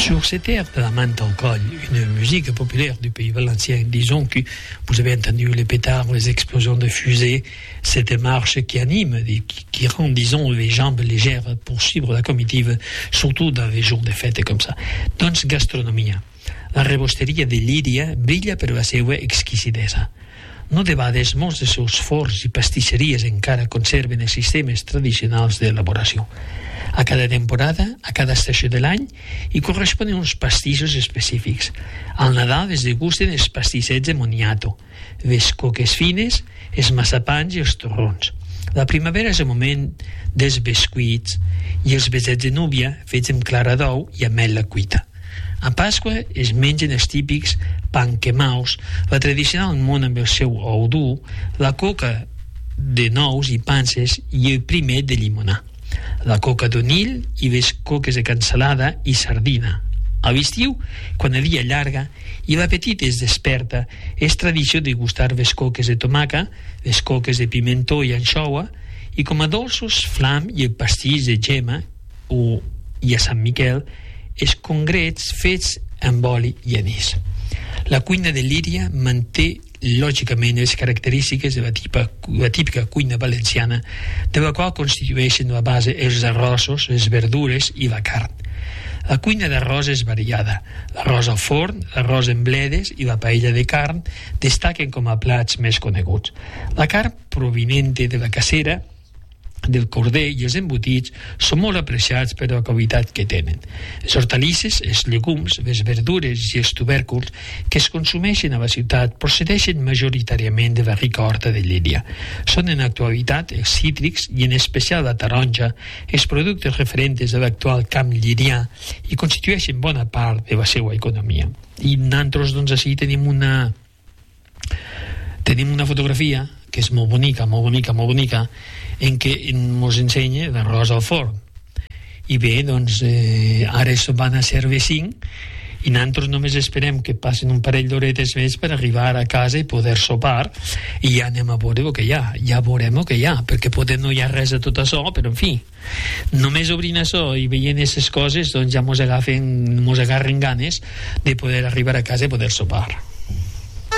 Sur cette air de la menthe au col, une musique populaire du pays valencien, disons que vous avez entendu les pétards, les explosions de fusées, cette marche qui anime, qui rend, disons, les jambes légères pour suivre la comitive, surtout dans les jours de fête comme ça. Doncs gastronomia. La rebosteria de Llíria brilla per la seva exquisidesa. No debades, molts dels seus forns i pastisseries encara conserven els sistemes tradicionals d'elaboració. A cada temporada, a cada estació de l'any, hi corresponen uns pastissos específics. Al Nadal es degusten els pastissets de moniato, les coques fines, els massapans i els torrons. La primavera és el moment dels bescuits i els besets de núvia fets amb clara d'ou i ametlla cuita. A Pasqua es mengen els típics panquemaus, la tradicional món amb el seu ou dur, la coca de nous i panses i el primer de llimonar, la coca d'onill i les coques de cansalada i sardina. A l'estiu, quan el dia allarga i l'apetit es desperta, és tradició de gustar les coques de tomaca, les coques de pimentó i anxoua, i com a dolços, flam i el pastís de gema i a Sant Miquel, els congrets fets amb oli i anís. La cuina de Llíria manté lògicament les característiques de la típica cuina valenciana, de la qual constitueixen la base els arrossos, les verdures i la carn. La cuina d'arròs és variada. L'arròs al forn, l'arròs en bledes i la paella de carn destaquen com a plats més coneguts. La carn provinent de la cacera, del corder i els embotits són molt apreciats per la qualitat que tenen. Les hortalisses, els llegums, les verdures i els tubèrculs que es consumeixen a la ciutat procedeixen majoritàriament de la rica horta de Llíria. Són en l'actualitat els cítrics i en especial la taronja els productes referents a l'actual camp llirià i constitueixen bona part de la seva economia. I nosaltres doncs així tenim una fotografia que és molt bonica, en què ens ensenya l'arròs al forn. I bé, doncs, ara van a servir 5 i nosaltres només esperem que passen un parell d'horetes més per arribar a casa i poder sopar, i ja anem a veure el que hi ha. Ja veurem el que hi ha, perquè poder no hi ha res de tot això, però en fi, només obrint això i veient aquestes coses, doncs ja mos agarren ganes de poder arribar a casa i poder sopar.